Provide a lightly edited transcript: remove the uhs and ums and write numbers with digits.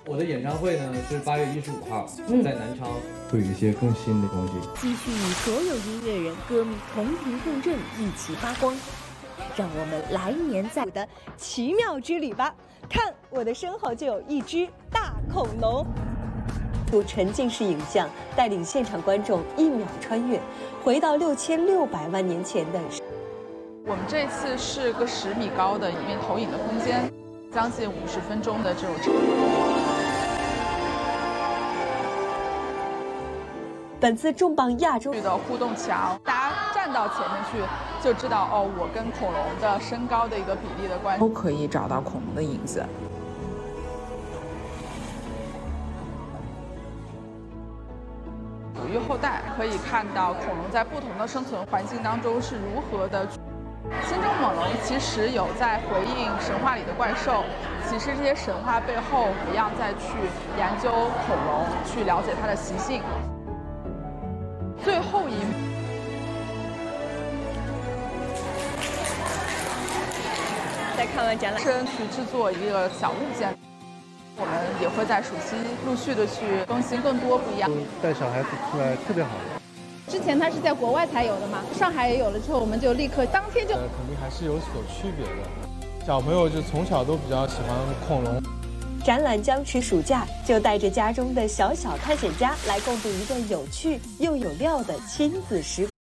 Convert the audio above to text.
我的演唱会呢是8月15号，在南昌， 会有一些更新的东西， 继续与所有音乐人、歌迷同频共振，一起发光。让我们来年再的奇妙之旅吧！看，我的身后就有一只大恐龙。用沉浸式影像带领现场观众1秒穿越，回到6600万年前的。 我们这次是个10米高的一面投影的空间，将近50分钟的这种。 本次重磅亚洲的互动墙，大家站到前面去就知道哦，我跟恐龙的身高的一个比例的关系， 都可以找到恐龙的影子。 哺育后代可以看到恐龙在不同的生存环境当中是如何的。心中猛龙其实有在回应神话里的怪兽，其实这些神话背后一样在去研究恐龙，去了解它的习性。最后一幕， 在看完展览， 去制作一个小物件。我们也会在暑期陆续的去更新更多不一样。 带小孩子出来特别好。 之前它是在国外才有的嘛，上海也有了之后，我们就立刻当天就。 肯定还是有所区别的。小朋友就从小都比较喜欢恐龙。 展览将持暑假，就带着家中的小小探险家来共度一段有趣又有料的亲子时光。